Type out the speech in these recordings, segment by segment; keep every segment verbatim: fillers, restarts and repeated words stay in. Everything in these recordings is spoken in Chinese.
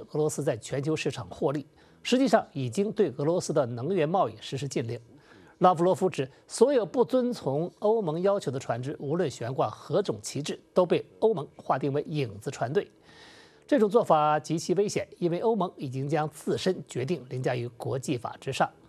俄罗斯在全球市场获利，实际上已经对俄罗斯的能源贸易实施禁令。拉夫罗夫指，所有不遵从欧盟要求的船只，无论悬挂何种旗帜，都被欧盟划定为影子船队。这种做法极其危险，因为欧盟已经将自身决定凌驾于国际法之上。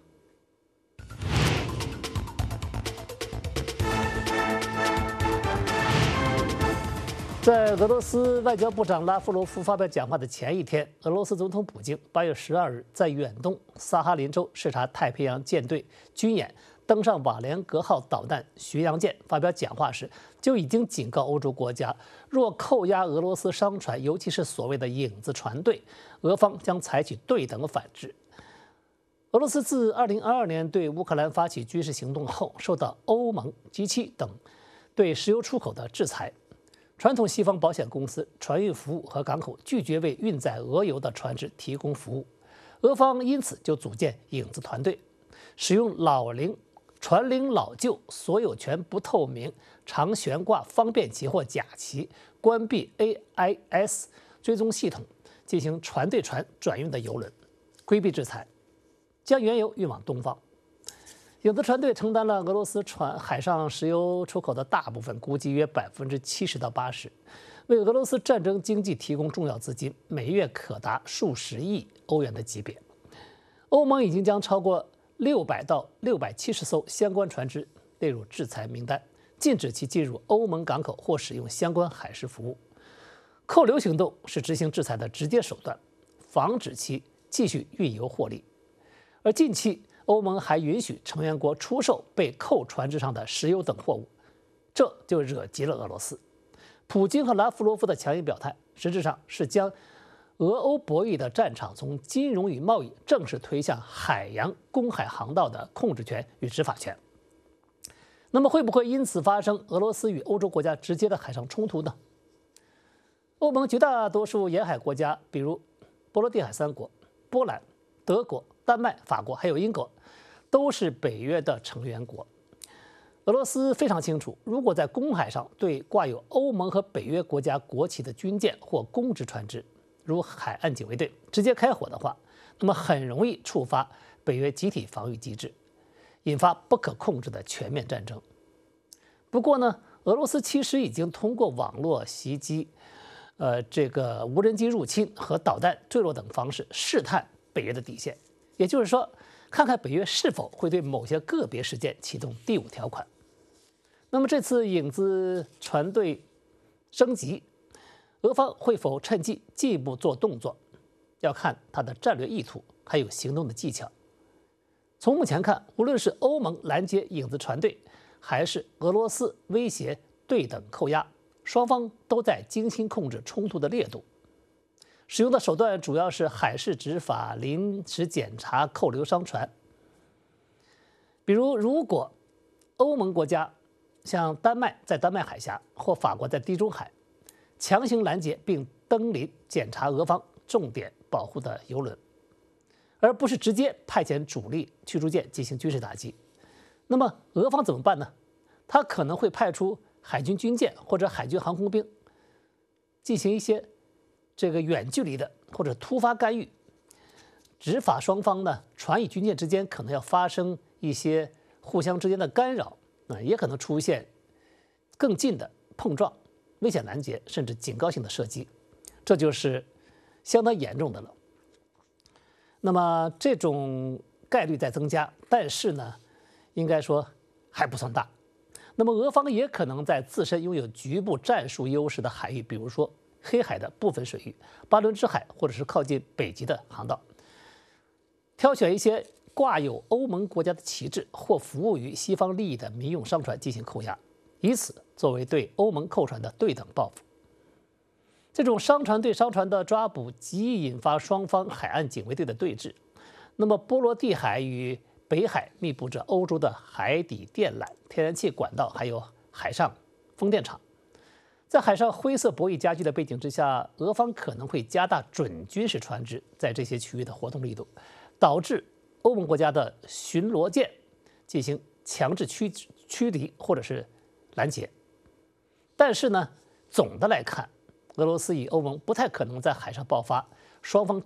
在俄罗斯外交部长拉夫罗夫发表讲话的前一天，俄罗斯总统普京八月十二日在远东萨哈林州视察太平洋舰队军演，登上瓦良格号导弹巡洋舰，发表讲话时就已经警告欧洲国家，若扣押俄罗斯商船，尤其是所谓的影子船队，俄方将采取对等反制。俄罗斯自二零二二年对乌克兰发起军事行动后，受到欧盟、G 七等对石油出口的制裁。传统西方保险公司、船运服务和港口拒绝为运载俄油的船只提供服务，俄方因此就组建影子团队，使用老龄、船龄老旧、所有权不透明、常悬挂方便旗或假旗、关闭 A I S 追踪系统进行船对船转运的油轮，规避制裁，将原油运往东方。影子船队承担了俄罗斯船海上石油出口的大部分，估计约百分之七十到八十，为俄罗斯战争经济提供重要资金，每月可达数十亿欧元的级别。欧盟已经将超过六百到六百七十艘相关船只列入制裁名单，禁止其进入欧盟港口或使用相关海事服务。扣留行动是执行制裁的直接手段，防止其继续运油获利。而近期，欧盟还允许成员国出售被扣船只上的石油等货物，这就惹急了俄罗斯。普京和拉夫罗夫的强硬表态，实质上是将俄欧博弈的战场从金融与贸易正式推向海洋公海航道的控制权与执法权。那么会不会因此发生俄罗斯与欧洲国家直接的海上冲突呢？欧盟绝大多数沿海国家，比如波罗的海三国、波兰、德国、丹麦、法国还有英国，都是北约的成员国。俄罗斯非常清楚，如果在公海上对挂有欧盟和北约国家国旗的军舰或公职船只，如海岸警卫队直接开火的话，那么很容易触发北约集体防御机制，引发不可控制的全面战争。不过呢，俄罗斯其实已经通过网络袭击、呃这个无人机入侵和导弹坠落等方式试探北约的底线，也就是说，看看北约是否会对某些个别事件启动第五条款。那么这次影子船队升级，俄方会否趁机进一步做动作，要看它的战略意图还有行动的技巧。从目前看，无论是欧盟拦截影子船队，还是俄罗斯威胁对等扣押，双方都在精心控制冲突的烈度。使用的手段主要是海事执法、临时检查、扣留商船。比如，如果欧盟国家像丹麦在丹麦海峡或法国在地中海强行拦截并登临检查俄方重点保护的油轮，而不是直接派遣主力驱逐舰进行军事打击，那么俄方怎么办呢？他可能会派出海军军舰或者海军航空兵进行一些这个远距离的或者突发干预。执法双方呢，船与军舰之间可能要发生一些互相之间的干扰，啊，也可能出现更近的碰撞、危险拦截，甚至警告性的射击，这就是相当严重的了。那么这种概率在增加，但是呢，应该说还不算大。那么俄方也可能在自身拥有局部战术优势的海域，比如说黑海的部分水域、巴伦支海或者是靠近北极的航道，挑选一些挂有欧盟国家的旗帜或服务于西方利益的民用商船进行扣押，以此作为对欧盟扣船的对等报复。这种商船对商船的抓捕极易引发双方海岸警卫队的对峙。那么波罗的海与北海密布着欧洲的海底电缆、天然气管道，还有海上风电场。在海上灰色博弈加剧的背景之下，俄方可能会加大准军事船只在这些区域的活动力度，导致欧盟国家的巡逻舰进行强制驱驱离或者是拦截。但是呢，总的来看，俄罗斯与欧盟不太可能在海上爆发双方